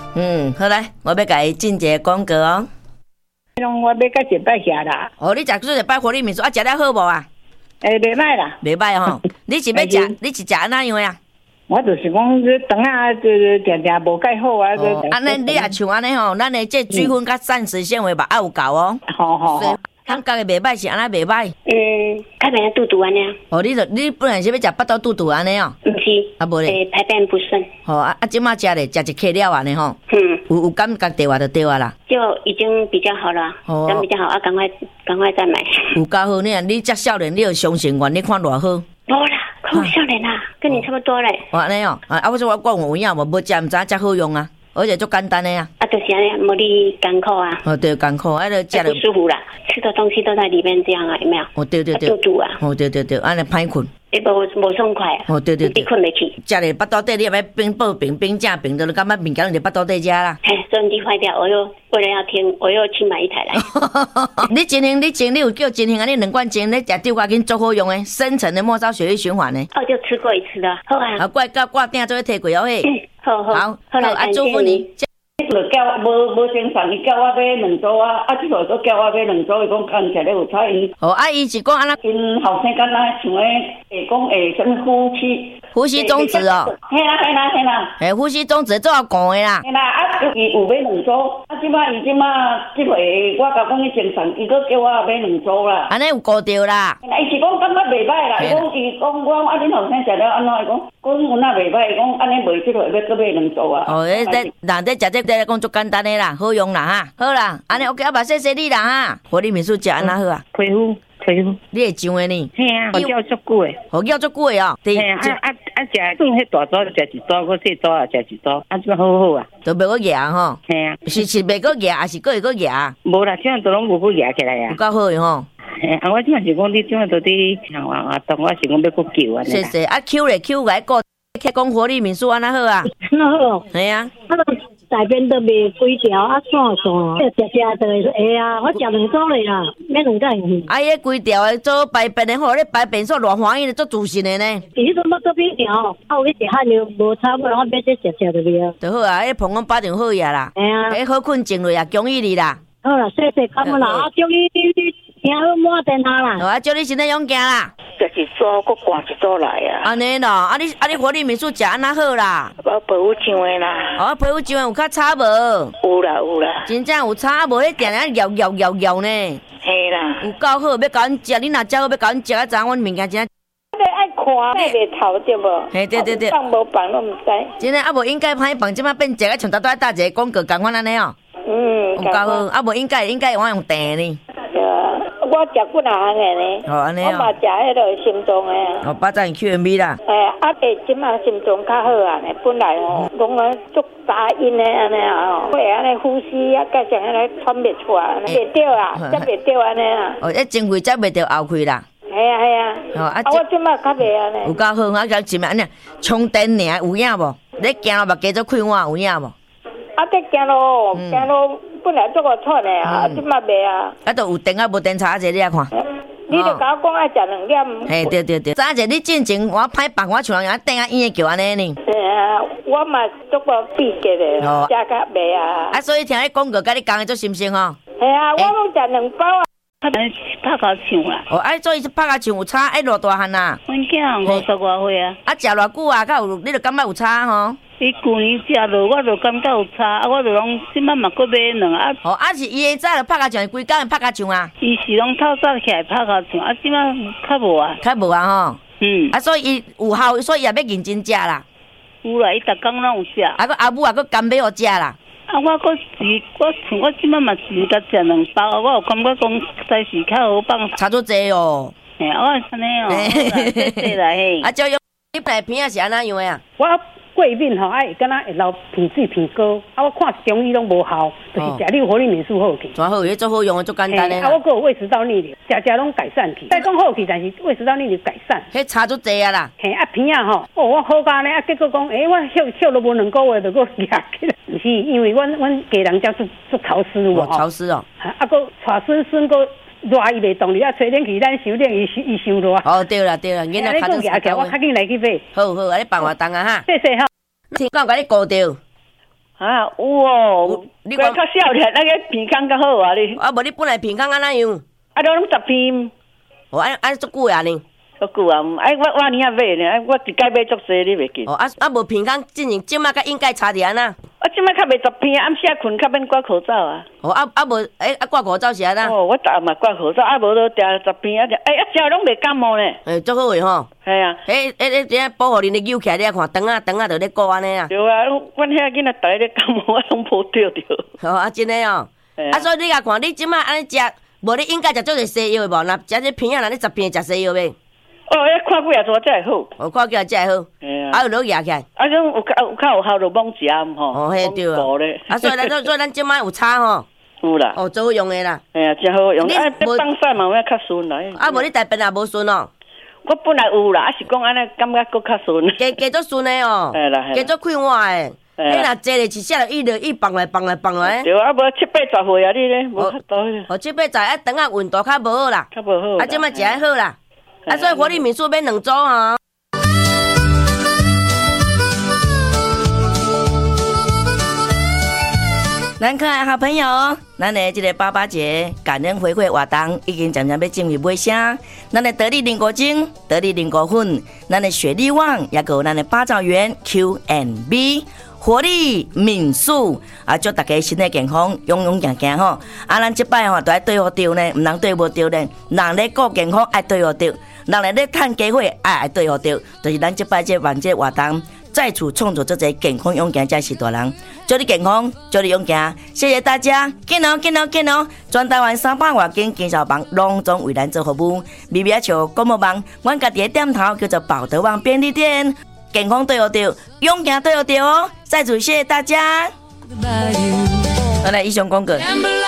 好来，我要甲伊进一个广告哦。 我要甲一摆下啦。 哦，你食做一摆火力面酥啊，食了好无啊？ 袂歹啦。 袂歹吼。你是要食？你是食安怎样啊？ 我就是讲，这肠啊，定定无介好啊。 安尼你也像安尼吼，咱的这水分甲膳食纤维吧，爱有够哦。 好。 感觉的袂歹是安尼袂歹。 较袂晓肚肚安尼啊。 哦，你本来是要食巴肚肚肚安尼哦。 毋是。 啊无咧。 排便不顺。 吼即马食咧，食一克了安尼吼。有感觉对啊就对啊啦。 就已经比较好了。比较好啊，赶快再买。 有够好你遮少年，你有相信愿，你看偌好。 无啦，看我少年啦，跟你差不多嘞。 安尼哦，我说我有影无，无食毋知遮好用啊。而且足简单的呀， 就是安尼，无你艰苦啊。 哦，对，艰苦，就食不舒服啦，吃的东西都在里面，这样啊，有没有？ 哦，对， 肚肚啊。 哦，对，安尼歹困。 无爽快啊。 哦，对， 你困袂去。 食咧巴肚底，你要冰报冰，冰正冰，就感觉物件就巴肚底食啦。 嘿，收音机坏掉，我又为了要听，我又去买一台来。 你真行，你有叫真行啊？你2罐真，你食丢挂紧足好用诶，深层的末梢血液循环呢。 就吃过一次的，好啊。 啊，挂顶做摕过哦嘿。 好， 祝福你。 就叫无精神，伊叫我买2组啊，即个都叫我买2组，伊讲刚食咧有差因。 哦，伊是讲安那， 因后生敢若像诶，讲什么呼吸中止哦。 嘿啦。 呼吸中止做要讲诶啦。 嘿啦，伊有买2组，即摆即回我甲讲伊精神，伊佫叫我买2组啦。 安尼有顾着啦。 伊是讲感觉袂歹啦，伊讲我恁后生食了安怎？伊讲有哪袂歹？伊讲安尼袂即落要佫买2组啊。 哦，人食这讲足简单的啦，好用啦哈，好啦，安尼 OK， 啊，谢谢你啦哈。火力面酥食安那好啊？ 皮肤， 你会上的呢？ 嘿啊，我叫足久的， 叫足久的哦。 嘿啊，食算迄大组就食1组，我细组也食1组，即好好啊。 都袂个牙吼。 嘿啊， 是袂个牙，还是会个牙？ 无啦，即样都拢无好牙起来啊。 有够好的吼。 嘿啊，我即样是讲你即样都伫像当我是讲要去救啊。 谢谢啊 ，Q 来个，讲火力面酥安那好啊？ 那好。 系啊。 内边都卖规条啊，散食就会会啊，我食2组嘞啦，免2个去。 啊，迄规条的做排便的，好，你排便说偌欢喜，做自信的呢。 其实都冇做边条，有去食汉就无差不多，我买这食就了。 就好啊，迄膀胱保证好呀啦。 哎呀， 迄好困静落呀，恭喜你啦。 好啦，谢谢，感恩啦，啊，祝你听好满电话啦。 好啊，祝你身体勇敢啦。 就是做搁挂1组来啊。 安尼咯，啊你火力面酥食安那好啦。 我皮肤上的啦。 哦，皮肤上有较差无？ 有啦。 真正有差无？迄定定摇呢。 嘿啦。 有够好，要甲阮食，你若食好要甲阮食啊，知影阮物件真。 你爱看，你袂头对无？ 嘿，对。 放无放都毋知。 真诶，啊无应该歹放，即摆变食啊，像搭一个广告共款安尼哦。有够好，啊无应该我用订呢。 我食几项的呢？ 哦，安尼哦。 我嘛食迄个心脏的。 哦，巴掌 QMB 啦。 即马心脏较好啊呢，本来讲啊足杂音的安尼啊，会安尼呼吸啊，加上安尼喘袂出来，袂着啊，才袂着安尼啊。 哦，前肺才袂着后肺啦。 系啊。哦，我即马较袂安尼。有够好，我讲一安尼充电尔有影无？你行路目加做开换有影无？ 这行路本来做个喘的啊，即马袂啊。 啊，都有电啊，无电插者你啊看。 你就甲我讲爱食2粒。 嘿，对。早者你进前我歹放，我像人电啊烟叫安尼呢。 啊，我嘛做过闭结的，食较袂啊。 啊，所以听迄广告，甲你讲的做心声吼。 系啊，我拢食2包啊。拍甲唱啦。 哦，所以拍甲唱有差，偌大汉啊？ 阮囝50多岁啊。 啊，食偌久啊？敢有？你就感觉有差吼？ 伊旧年食落，我就感觉有差，我就拢即摆嘛搁买2啊。 哦，是伊个早就拍甲唱，规工拍甲唱啊？ 伊是拢透早起来拍甲唱，即摆较无啊。 较无啊吼。所以伊有效，所以也要认真食啦。 有啦，伊逐工拢有食。 啊，佮阿母啊，佮甘买互食啦。 啊，我像我即摆嘛是甲食2包，我有感觉讲在是较好放。 差足济哦。 嘿，我安尼哦。谢谢啦嘿。 啊，照用你牌片啊是安怎样的啊？ 我过敏吼，敢若会流鼻水鼻膏，啊，我看中医拢无效，就是食你活力面酥好去。 怎好？迄做好用的，足简单的。 啊，我还有胃食道逆流，食拢改善去。再讲好去，但是胃食道逆流改善。 迄差足济啊啦。 嘿，啊片啊吼，我好干呢，啊结果讲，我休都无2个月，就搁举起来。毋是，因为阮家人家做潮湿有无？ 潮湿哦。 啊，搁带孙搁热伊袂动，你啊吹冷气，咱收冷伊收热。 哦，对啦，囡仔较做我较紧来去买。 好，啊你放活动啊哈。 谢谢哈。 听讲甲你顾着。 啊，有哦，你较少咧，那个鼻孔较好啊你。 啊，无你本来鼻孔安怎样？ 啊，都拢10片。 哦，安足久啊呢？ 足久啊，我年啊买呢，我一届买足济，你袂记。 哦，无鼻孔进前即马甲应该差伫安那？ 我即摆较袂10片，暗时啊困较免挂口罩啊。 哦，无挂口罩是安那？ 哦，我逐暗嘛挂口罩，无都定10片食拢袂感冒呢。 足好诶吼。 系啊。 迄保护恁咧扭起来，你看肠啊，就咧顾安尼啊。 对啊，阮遐囡仔逐个咧感冒，我拢无着着。 哦，啊真诶哦。所以你甲看，你即马安尼食，无你应该食做者西药诶无？若食这片啊，若你10片食西药呗。 哦，看几啊撮才会好。 哦，看几啊才会好。啊，有落牙起来。 啊，种有较有效就猛食吼。 哦，嘿对啊。所以咱即摆有差吼。 有啦。 哦，最好用诶啦。 哎呀，真好用。啊，要放散嘛，要较顺啦。 啊，无你大便也无顺哦。 我本来有啦，是讲安尼感觉搁较顺。 加做顺诶哦。 系啦。 加做快活诶。你若坐咧一下就伊放来。 对啊，无7、8、10岁啊，你咧无较多。 哦，7、8、10啊，肠仔运动较无好啦。 较无好。 啊，即摆食好啦。啊，所以活力民宿买2组吼。咱可爱好朋友，咱的这个爸爸节感恩回馈活动已经渐渐要进入尾声。咱的得力灵果精、得力灵果粉、咱的雪力旺，也有咱的八爪园 Q&B。活力民宿啊，祝大家身体健康，勇勇行行吼！啊，咱这摆吼，都爱对好着呢，唔通对无着呢。人咧顾健康爱对好着，人咧趁机会爱对好着，就是咱这摆这万这活动，在此创造这个健康勇行才是大人。祝你健康，祝你勇行，谢谢大家！见哦，全台湾300多间经销房隆重为咱做服务。微微笑广播网，阮家己的店头叫做宝德旺便利店。健康对好着，勇行对好着哦！再次谢谢大家。好来，以上广告。